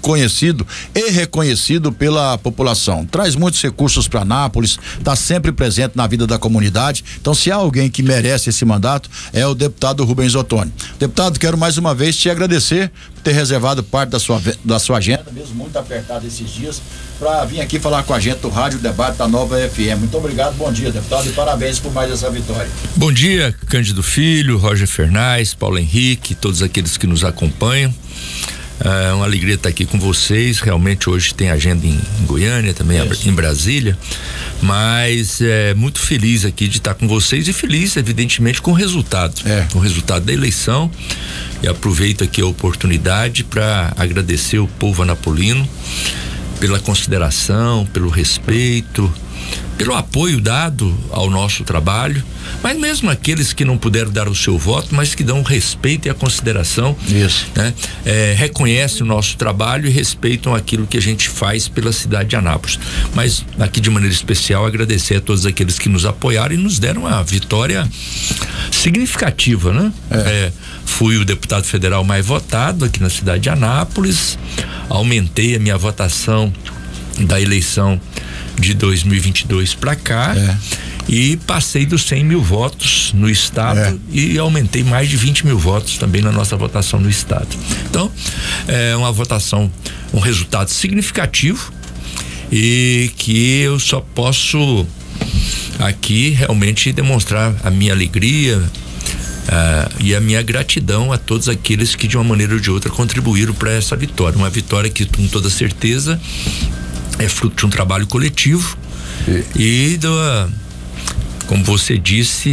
conhecido e reconhecido pela população. Traz muitos recursos para Anápolis, está sempre presente na vida da comunidade. Então, se há alguém que merece esse mandato, é o deputado Rubens Ottoni. Deputado, quero mais uma vez te agradecer por ter reservado parte da sua agenda, mesmo muito apertada esses dias, para vir aqui falar com a gente do Rádio Debate da Nova FM. Muito obrigado, bom dia, deputado, e parabéns por mais essa vitória. Bom dia, Cândido Filho, Roger Fernais, Paulo Henrique, todos aqueles que nos acompanham. É uma alegria estar aqui com vocês. Realmente hoje tem agenda em Goiânia, também em Brasília, mas muito feliz aqui de estar com vocês e feliz, evidentemente, com o resultado, com o resultado da eleição. E aproveito aqui a oportunidade para agradecer o povo anapolino pela consideração, pelo respeito, pelo apoio dado ao nosso trabalho, mas mesmo aqueles que não puderam dar o seu voto, mas que dão respeito e a consideração, né? Reconhecem o nosso trabalho e respeitam aquilo que a gente faz pela cidade de Anápolis. Mas aqui de maneira especial agradecer a todos aqueles que nos apoiaram e nos deram uma vitória significativa, né? Fui o deputado federal mais votado aqui na cidade de Anápolis, aumentei a minha votação da eleição de 2022 para cá e passei dos 100 mil votos no estado e aumentei mais de 20 mil votos também na nossa votação no estado. Então, é uma votação, um resultado significativo e que eu só posso aqui realmente demonstrar a minha alegria e a minha gratidão a todos aqueles que de uma maneira ou de outra contribuíram para essa vitória. Uma vitória que com toda certeza é fruto de um trabalho coletivo e como você disse,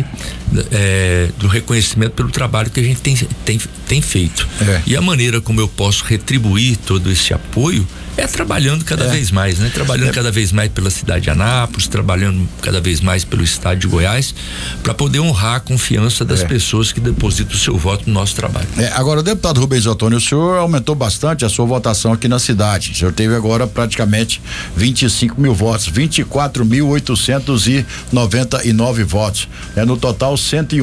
do reconhecimento pelo trabalho que a gente tem feito. E a maneira como eu posso retribuir todo esse apoio é trabalhando cada vez mais, né? Trabalhando cada vez mais pela cidade de Anápolis, trabalhando cada vez mais pelo estado de Goiás, para poder honrar a confiança das pessoas que depositam o seu voto no nosso trabalho. Agora, deputado Rubens Ottoni, o senhor aumentou bastante a sua votação aqui na cidade. O senhor teve agora praticamente 25 mil votos, 24.899 votos. No total,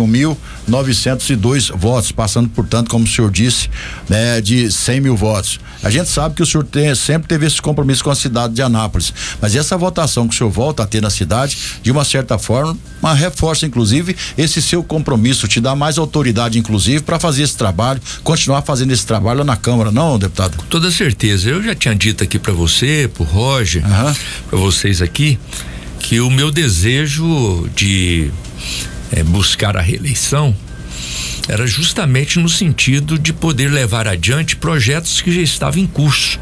101.902 votos, passando, portanto, como o senhor disse, de 100 mil votos. A gente sabe que o senhor sempre teve esse compromisso com a cidade de Anápolis, mas essa votação que o senhor volta a ter na cidade, de uma certa forma, reforça inclusive esse seu compromisso, te dá mais autoridade inclusive para fazer esse trabalho, continuar fazendo esse trabalho lá na Câmara, não, deputado? Com toda certeza, eu já tinha dito aqui para você, pro Roger, para vocês aqui, que o meu desejo de buscar a reeleição era justamente no sentido de poder levar adiante projetos que já estavam em curso,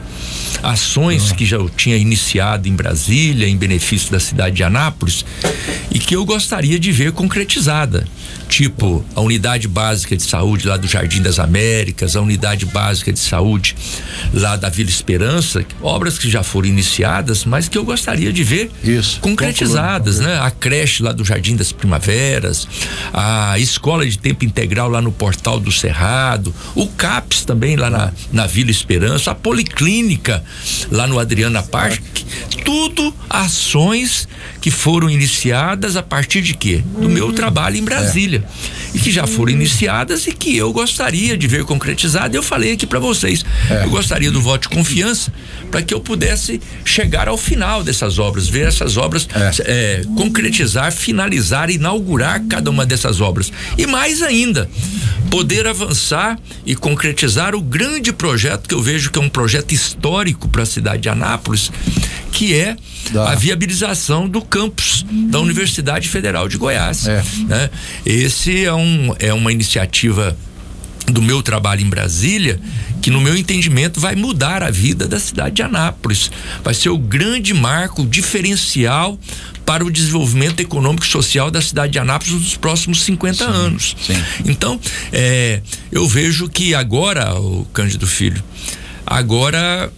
ações que já eu tinha iniciado em Brasília, em benefício da cidade de Anápolis, e que eu gostaria de ver concretizada, tipo a unidade básica de saúde lá do Jardim das Américas, a unidade básica de saúde lá da Vila Esperança, obras que já foram iniciadas, mas que eu gostaria de ver concretizadas, né? A creche lá do Jardim das Primaveras, a escola de tempo integral lá no Portal do Cerrado, o CAPS também lá na Vila Esperança, a policlínica lá no Adriana Parque, tudo ações que foram iniciadas a partir de quê? Do meu trabalho em Brasília. E que já foram iniciadas e que eu gostaria de ver concretizada. Eu falei aqui para vocês, eu gostaria do voto de confiança para que eu pudesse chegar ao final dessas obras, ver essas obras concretizar, finalizar, inaugurar cada uma dessas obras. E mais ainda, poder avançar e concretizar o grande projeto que eu vejo que é um projeto histórico para a cidade de Anápolis, que é a viabilização do campus da Universidade Federal de Goiás. Né? Esse é uma iniciativa do meu trabalho em Brasília, que no meu entendimento vai mudar a vida da cidade de Anápolis, vai ser o grande marco diferencial para o desenvolvimento econômico e social da cidade de Anápolis nos próximos 50 anos. Então, eu vejo que agora, o Cândido Filho, agora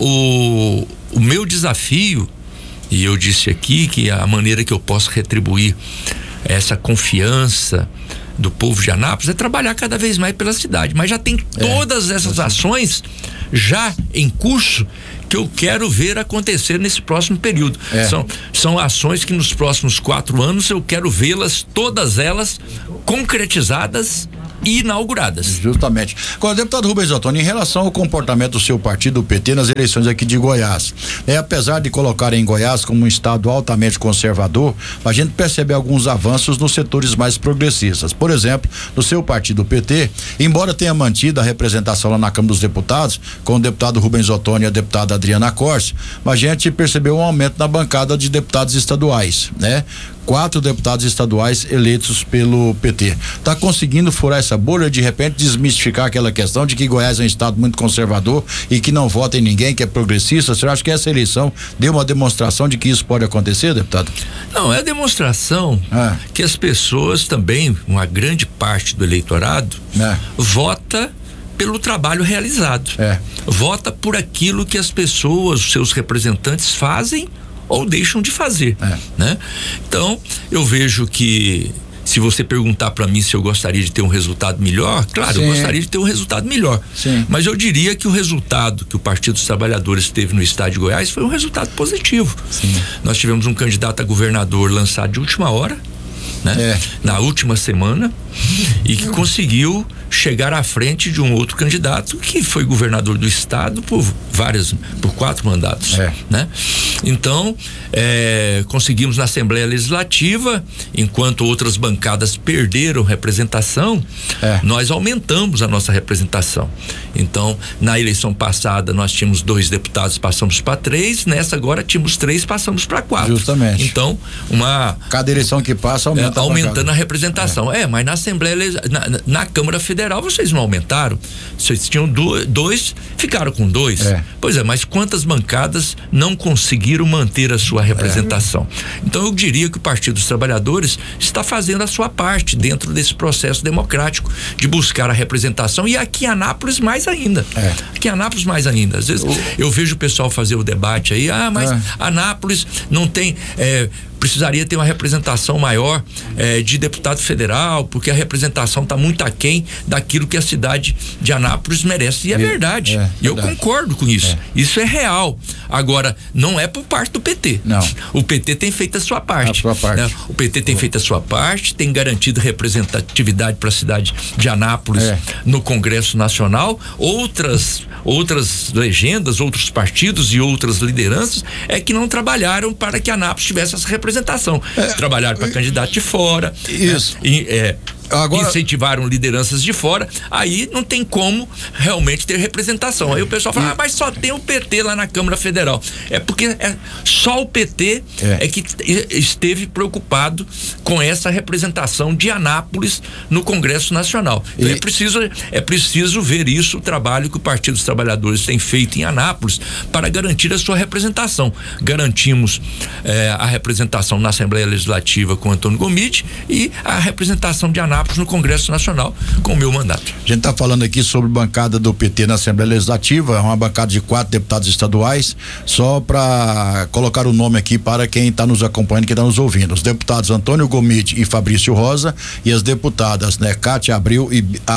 o meu desafio, e eu disse aqui que a maneira que eu posso retribuir essa confiança do povo de Anápolis é trabalhar cada vez mais pela cidade, mas já tem todas essas ações já em curso que eu quero ver acontecer nesse próximo período. São ações que nos próximos 4 anos eu quero vê-las, todas elas concretizadas inauguradas. Justamente. Agora, deputado Rubens Ottoni, em relação ao comportamento do seu partido, o PT, nas eleições aqui de Goiás, apesar de colocarem Goiás como um estado altamente conservador, a gente percebe alguns avanços nos setores mais progressistas. Por exemplo, no seu partido, o PT, embora tenha mantido a representação lá na Câmara dos Deputados, com o deputado Rubens Ottoni e a deputada Adriana Corsi, a gente percebeu um aumento na bancada de deputados estaduais, né? 4 deputados estaduais eleitos pelo PT. Tá conseguindo furar essa bolha, de repente desmistificar aquela questão de que Goiás é um estado muito conservador e que não vota em ninguém, que é progressista? Você acha que essa eleição deu uma demonstração de que isso pode acontecer, deputado? Não, é a demonstração que as pessoas também, uma grande parte do eleitorado, vota pelo trabalho realizado. Vota por aquilo que as pessoas, os seus representantes fazem ou deixam de fazer, né? Então, eu vejo que se você perguntar para mim se eu gostaria de ter um resultado melhor, claro, eu gostaria de ter um resultado melhor. Mas eu diria que o resultado que o Partido dos Trabalhadores teve no estado de Goiás foi um resultado positivo. Nós tivemos um candidato a governador lançado de última hora, né? Na última semana, e que conseguiu chegar à frente de um outro candidato que foi governador do estado por 4 mandatos, né? Então, conseguimos na Assembleia Legislativa, enquanto outras bancadas perderam representação, nós aumentamos a nossa representação. Então, na eleição passada nós tínhamos 2 deputados, passamos para 3, nessa agora tínhamos 3, passamos para 4. Justamente. Então, cada eleição que passa aumenta aumentando a representação. Mas na Assembleia, na Câmara Federal, vocês não aumentaram. Vocês tinham 2, ficaram com 2. Pois é, mas quantas bancadas não conseguiram manter a sua representação? Então eu diria que o Partido dos Trabalhadores está fazendo a sua parte dentro desse processo democrático de buscar a representação, e aqui em Anápolis mais ainda. Aqui em Anápolis mais ainda. Às vezes eu vejo o pessoal fazer o debate aí, mas Anápolis não tem, precisaria ter uma representação maior de deputado federal, porque a representação está muito aquém daquilo que a cidade de Anápolis merece, e é verdade. E eu concordo com isso. Isso é real. Agora, não é por parte do PT. Não. O PT tem feito a sua parte. Né? O PT tem feito a sua parte, tem garantido representatividade para a cidade de Anápolis no Congresso Nacional. Outras legendas, outros partidos e outras lideranças que não trabalharam para que Anápolis tivesse essa representação. Trabalharam para candidato de fora. Isso. Agora, incentivaram lideranças de fora, aí não tem como realmente ter representação. Aí o pessoal fala, mas só tem o PT lá na Câmara Federal. É porque só o PT que esteve preocupado com essa representação de Anápolis no Congresso Nacional. Então é preciso ver isso, o trabalho que o Partido dos Trabalhadores tem feito em Anápolis para garantir a sua representação. Garantimos a representação na Assembleia Legislativa com Antônio Gomide e a representação de Anápolis no Congresso Nacional com o meu mandato. A gente está falando aqui sobre bancada do PT na Assembleia Legislativa, uma bancada de 4 deputados estaduais, só para colocar o nome aqui para quem está nos acompanhando, quem está nos ouvindo. Os deputados Antônio Gomide e Fabrício Rosa, e as deputadas, Cátia Abreu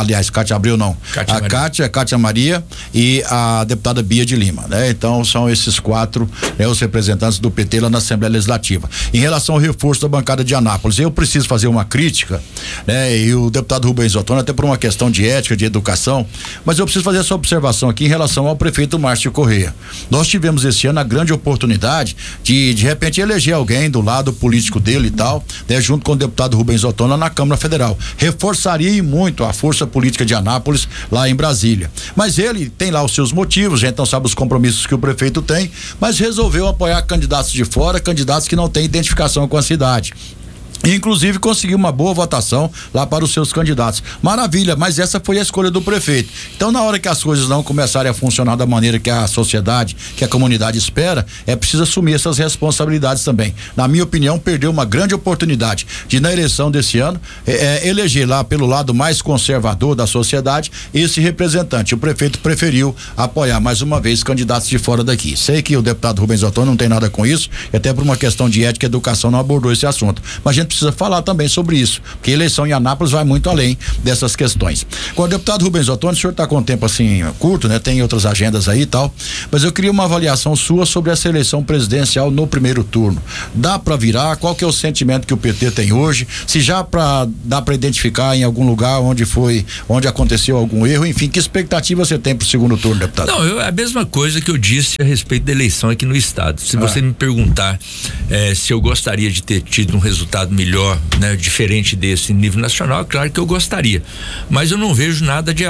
Cátia Maria e a deputada Bia de Lima, né? Então são esses 4, os representantes do PT lá na Assembleia Legislativa. Em relação ao reforço da bancada de Anápolis, eu preciso fazer uma crítica, né? E o deputado Rubens Ottoni, até por uma questão de ética, de educação, mas eu preciso fazer essa observação aqui em relação ao prefeito Márcio Correia. Nós tivemos esse ano a grande oportunidade de repente eleger alguém do lado político dele e tal, né? Junto com o deputado Rubens Ottoni lá na Câmara Federal. Reforçaria muito a força política de Anápolis lá em Brasília. Mas ele tem lá os seus motivos, a gente não sabe os compromissos que o prefeito tem, mas resolveu apoiar candidatos de fora, candidatos que não têm identificação com a cidade. Inclusive conseguiu uma boa votação lá para os seus candidatos. Maravilha, mas essa foi a escolha do prefeito. Então, na hora que as coisas não começarem a funcionar da maneira que a sociedade, que a comunidade espera, é preciso assumir essas responsabilidades também. Na minha opinião, perdeu uma grande oportunidade de, na eleição desse ano, eleger lá pelo lado mais conservador da sociedade esse representante. O prefeito preferiu apoiar mais uma vez candidatos de fora daqui. Sei que o deputado Rubens Ottoni não tem nada com isso, até por uma questão de ética e educação não abordou esse assunto. Mas a gente gente precisa falar também sobre isso, porque a eleição em Anápolis vai muito além dessas questões. Com o deputado Rubens Ottoni, o senhor está com um tempo assim curto, né? Tem outras agendas aí e tal, mas eu queria uma avaliação sua sobre essa eleição presidencial no primeiro turno. Dá para virar? Qual que é o sentimento que o PT tem hoje? Se já dá para identificar em algum lugar onde aconteceu algum erro, enfim, que expectativa você tem para o segundo turno, deputado? Não, a mesma coisa que eu disse a respeito da eleição aqui no estado. Se você me perguntar se eu gostaria de ter tido um resultado melhor, né, diferente desse nível nacional, claro que eu gostaria, mas eu não vejo nada de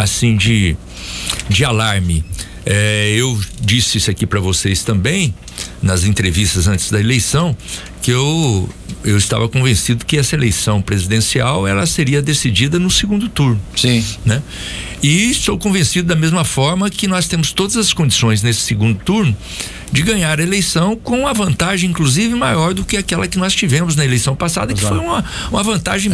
alarme. Eu disse isso aqui para vocês também nas entrevistas antes da eleição, que eu estava convencido que essa eleição presidencial ela seria decidida no segundo turno. Sim. Né? E estou convencido da mesma forma que nós temos todas as condições nesse segundo turno de ganhar a eleição com uma vantagem inclusive maior do que aquela que nós tivemos na eleição passada. Exato. Que foi uma vantagem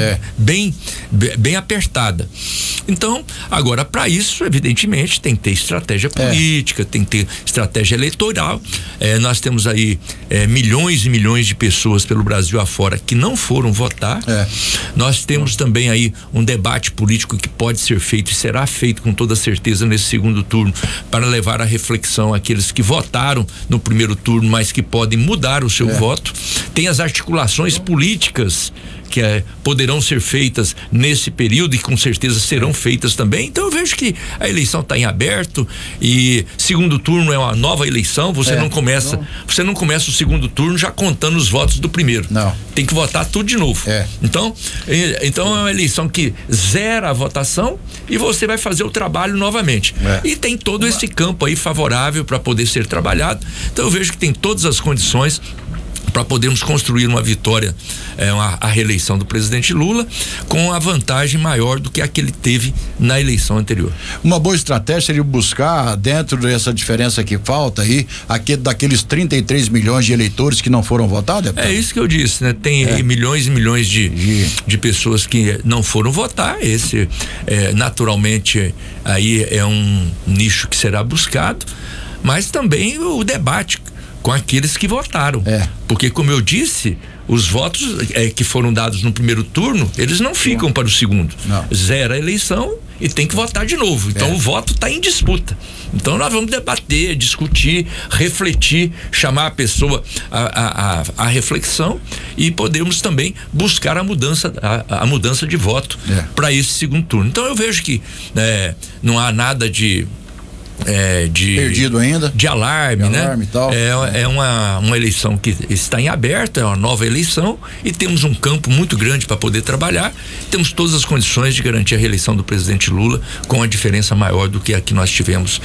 bem apertada. Então, agora para isso, evidentemente, tem que ter estratégia política, tem que ter estratégia eleitoral. Nós temos aí milhões e milhões de pessoas pelo Brasil afora que não foram votar. Nós temos também aí um debate político que pode ser feito e será feito com toda certeza nesse segundo turno para levar à reflexão aqueles que votaram no primeiro turno, mas que podem mudar o seu voto. Tem as articulações políticas que poderão ser feitas nesse período e com certeza serão feitas também. Então eu vejo que a eleição está em aberto e segundo turno é uma nova eleição. Você não começa o segundo turno já contando os votos do primeiro. Não. Tem que votar tudo de novo. Então é uma eleição que zera a votação e você vai fazer o trabalho novamente. E tem todo esse campo aí favorável para poder ser trabalhado. Então eu vejo que tem todas as condições para podermos construir uma vitória, a reeleição do presidente Lula, com a vantagem maior do que a que ele teve na eleição anterior. Uma boa estratégia seria buscar, dentro dessa diferença que falta aí, daqueles 33 milhões de eleitores que não foram votados? É isso que eu disse, né? Tem aí milhões e milhões de pessoas que não foram votar. Esse, naturalmente, aí é um nicho que será buscado, mas também o debate com aqueles que votaram. Porque, como eu disse, os votos que foram dados no primeiro turno, eles não ficam para o segundo. Zera a eleição e tem que votar de novo. Então o voto está em disputa. Então nós vamos debater, discutir, refletir, chamar a pessoa à reflexão e podemos também buscar a mudança de voto para esse segundo turno. Então eu vejo que não há nada de perdido ainda, de alarme, né? E tal. É uma eleição que está em aberto, é uma nova eleição e temos um campo muito grande para poder trabalhar. Temos todas as condições de garantir a reeleição do presidente Lula com a diferença maior do que a que nós tivemos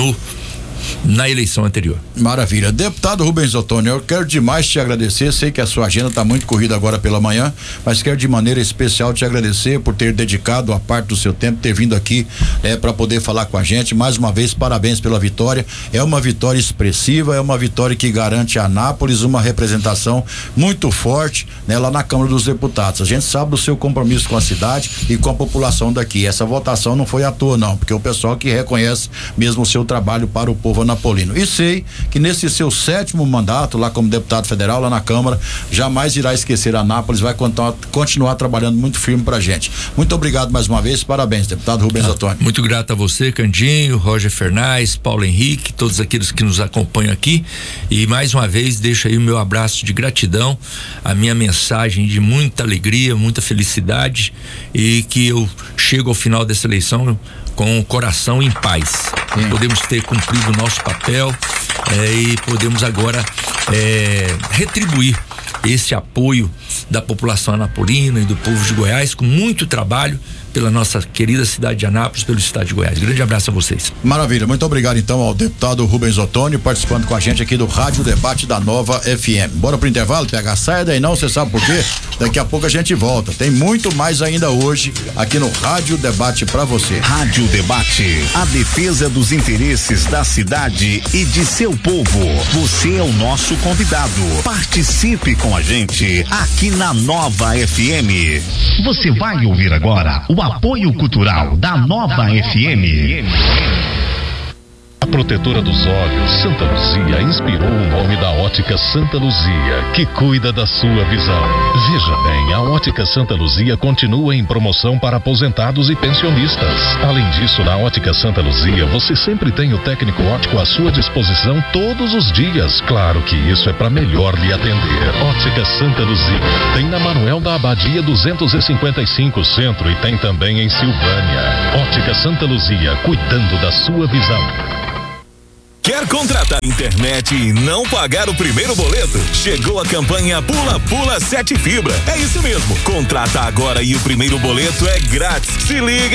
na eleição anterior. Maravilha. Deputado Rubens Ottoni, eu quero demais te agradecer, sei que a sua agenda está muito corrida agora pela manhã, mas quero de maneira especial te agradecer por ter dedicado a parte do seu tempo, ter vindo aqui para poder falar com a gente. Mais uma vez, parabéns pela vitória. É uma vitória expressiva, é uma vitória que garante a Anápolis uma representação muito forte, né, lá na Câmara dos Deputados. A gente sabe do seu compromisso com a cidade e com a população daqui. Essa votação não foi à toa, não, porque o pessoal que reconhece mesmo o seu trabalho para o povo anapolino. E sei que nesse seu 7º mandato lá como deputado federal lá na Câmara, jamais irá esquecer a Anápolis, vai continuar trabalhando muito firme pra gente. Muito obrigado mais uma vez, parabéns, deputado Rubens Ottoni. Muito grato a você, Candinho, Roger Fernais, Paulo Henrique, todos aqueles que nos acompanham aqui, e mais uma vez deixo aí o meu abraço de gratidão, a minha mensagem de muita alegria, muita felicidade, e que eu chego ao final dessa eleição com o coração em paz. Podemos ter cumprido o nosso papel e podemos agora retribuir esse apoio da população anapolina e do povo de Goiás com muito trabalho pela nossa querida cidade de Anápolis, pelo estado de Goiás. Grande abraço a vocês. Maravilha, muito obrigado então ao deputado Rubens Ottoni participando com a gente aqui do Rádio Debate da Nova FM. Bora pro intervalo, PH, saia daí não, você sabe por quê? Daqui a pouco a gente volta, tem muito mais ainda hoje aqui no Rádio Debate pra você. Rádio Debate, a defesa dos interesses da cidade e de seu povo. Você é o nosso convidado. Participe com a gente aqui na Nova FM. Você vai ouvir agora o apoio cultural da Nova FM. protetora dos olhos, Santa Luzia, inspirou o nome da Ótica Santa Luzia, que cuida da sua visão. Veja bem, a Ótica Santa Luzia continua em promoção para aposentados e pensionistas. Além disso, na Ótica Santa Luzia, você sempre tem o técnico óptico à sua disposição todos os dias. Claro que isso é para melhor lhe atender. Ótica Santa Luzia. Tem na Manuel da Abadia 255 Centro e tem também em Silvânia. Ótica Santa Luzia, cuidando da sua visão. Quer contratar internet e não pagar o primeiro boleto? Chegou a campanha Pula Pula 7 Fibra. É isso mesmo. Contrata agora e o primeiro boleto é grátis. Se liga